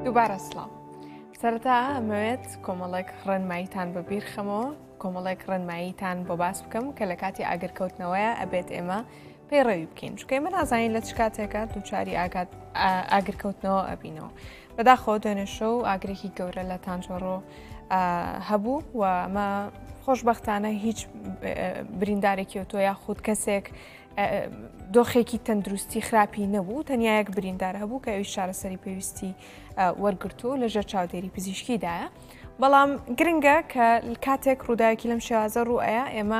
دووبارە سڵاو. سەرەتا ئەمەوێت کۆمەڵێک ڕێنماییتان بەبیر خەمەوە، کۆمەڵێک ڕێنماییتان بۆ باس بکەم کە لە کاتی ئاگرکەوتنەوەیە ئەبێت ئێمە پێڕەوی بکەین. چکە ئێمە نازانین لە چ کاتێکە دووچاری ئاگرکەوتنەوە ئەبینەوە. بەداخەوە دوێنێ شەو ئاگرێکی گەورە لە تانجۆڕۆ هەبوو و ئەمە خۆشبەختانە هیچ بریندارێکی ئۆتۆ یاخود کەسێک دۆخێکی تەندروستی خراپی نەبوو، تەنیا یەک بریندار هەبوو کە ئەوی چارەسەری پێویستی وەرگرتو لەژێر چاودێری پزیشکیدایە. بەڵام گرنگە کە کاتێک ڕووداوێکی لەم شێوازە ڕوئەیە ئێمە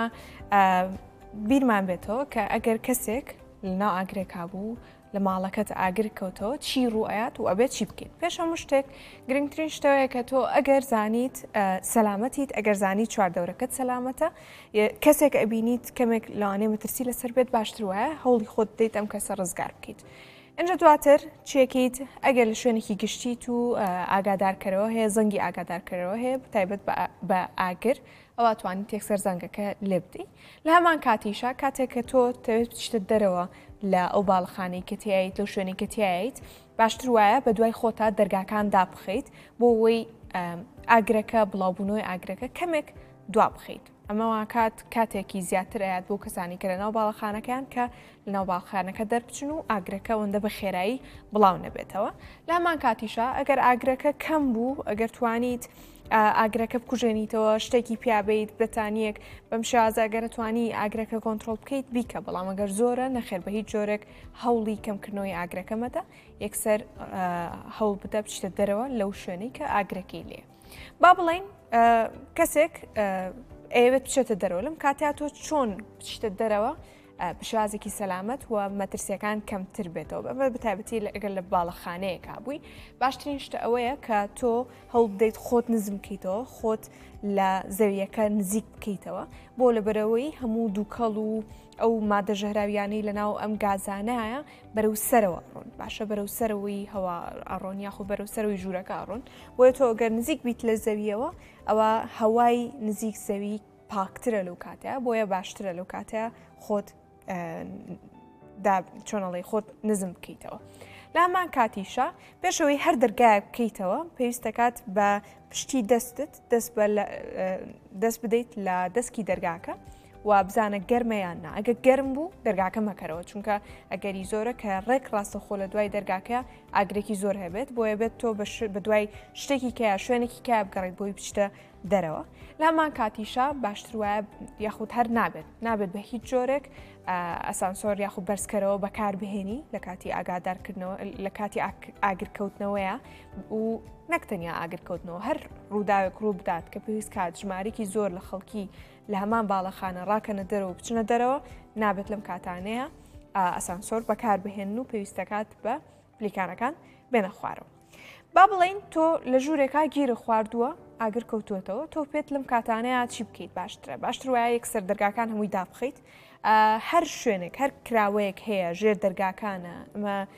بیرمان بێتەوە کە ئەگەر کەسێک لەناو ئاگرێکا بوو لە ماڵەکەت ئاگر کەوتەوە چی ڕوئەیات و ئەبێت چی بکەیت. پێش هەموو شتێک گرنگترین شتەوەیە کە تۆ ئەگەر زانیت سەلامەتیت، ئەگەر زانیت چواردەورەکەت سەلامەتە، کەسێک ئەبینیت کەمێک لەوانەیە مەترسی لەسەر بێت باشتر وایە هەوڵی خۆت دەیت ئەم کەسە ڕزگار بکەیت. ئەنجە دواتر چیەکەیت ئەگەر لە شوێنێکی گشتیت و ئاگادارکەرەوە هەیە، زەنگی ئاگادارکەرەوە هەیە تایبەت بە ئاگر، ئەوە توانیت تێکسەر زەنگەکە لێ بدەیت. لە هەمان کاتیشە کاتێک کە تۆ تەوێت بچیتە دەرەوە لە ئەو باڵخانەی کە تاییت لەو شوێنی کە تاییت، باشتر وایە بە دوای خۆتا دەرگاکان دابخەیت بۆ ئەوەی ئاگرەکە بڵاوبوونەوەی ئاگرەکە کەمێک دوا بخەیت. ئەمەوە کاتێکی زیاتر ئاات بۆ کەسانی کە لەناو باڵەخانەکان کە لەناو باڵخانەکە دەربچن و ئاگرەکە وەندە بە خێرایی بڵاو نەبێتەوە. لە هەمان کاتیشە ئەگەر ئاگرەکە کەم بوو، ئەگەر توانیت ئاگرەکە بکوژێنیتەوە شتێکی پیابیت بەتانیەک بەم شازە ئەگەر توانی ئاگرەکە کۆنتترۆل بکەیت بیکە، بەڵام ئەگەر زۆرە نەخێر بە هیچ جۆرێک هەوڵی کەمکردنەوەی ئاگرەکەمەدە یەکسەر هەوڵ بدە بچتە دەرەوە لەو شوێنەی کە ئاگرەکەی لێ. با بڵین کەسێک ئەوێت بچێتە دەرەوە لەم کاتیا تۆ چۆن بچیتە دەرەوە بشازێکی سەلامەت و مەترسیەکان کەمتر بێتەوە بە بەتایبەتی ئەگەر لە باڵەخانەیەکا بووی. باشترین شتە ئەوەیە کە تۆ هەوڵ بدەیت خۆت نزم بکەیتەوە، خۆت لە زەویەکە نزیک بکەیتەوە بۆ لەبەرەوەی هەموو دووکەڵ و ئەو مادە ژەهراویانەی لەناو ئەم گازانایە بەرەو سەرەوە ئەڕۆن، باشە بەرەو سەرەوەی هەوا ئەڕۆن یاخود بەرەو سەرەوەی ژوورەکە ئەڕۆن. بۆیە تۆ ئەگەر نزیک بیت لە زەویەوە ئەوە هەوای نزیک زەوی پاکترە لەو کاتەیە، بۆیە باشترە لەو کاتەیە خۆت چۆنەڵی خۆت نزم بکەیتەوە. لە هەمان کاتیشە پێشەوەی هەر دەرگایە بکەیتەوە پێویستەکات بە پشتی دەستت دەست بدەیت لە دەستکی دەرگاکە و بزانە گەرمەیان نا. ئەگە گەرم بوو دەرگاکە مەکەرەوە، چونکە ئەگەری زۆرە کە ڕێک ڕاستەخۆ لە دوای دەرگاکە ئاگرێکی زۆر هەبێت، بۆیە بێت تۆ بە دوای شتێکی کەیە شوێنێکی کای بگەڕێت بۆی بچتە دەرەوە. لە هەمان کاتیشە باشتر وایە یاخود هەر نابێت بە هیچ جۆرێک ئەسانسۆر یاخود بەرزکەرەوە بەکار بهێنی لە کاتی ئاگادارکردنەوە لە کاتی ئاگرکەوتنەوەیە و نەکتەنیا ئاگرکەوتنەوە هەر ڕووداوێک ڕوو بدات کە پێویست کات ژمارەی زۆر لە خەڵکی لە هەمان باڵەخانە ڕاکەنە دەرەوە بچنە دەرەوە نابێت لەم کاتانەیە ئەسانسۆر بەکار بهێن و پێویستەکات بە پلیکانەکان بێنە خوارەوە. با بڵین تۆ لە ژوورێکا گیرە خواردووە ئاگر کەوتوێتەوە، تۆ پێت لەم کاتانەیە چی بکەیت باشتر وایە یەکسەر دەرگاکان هەمووی دابخەیت. هەر شوێنێک هەر کراوەیەک هەیە ژێر دەرگاکانە ئەمە